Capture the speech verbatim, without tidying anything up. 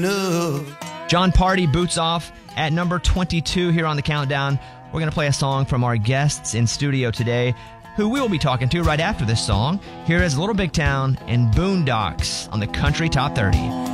John Party, Boots Off, at number twenty-two here on the countdown. We're going to play a song from our guests in studio today, who we will be talking to right after this song. Here is Little Big Town and Boondocks on the Country Top thirty.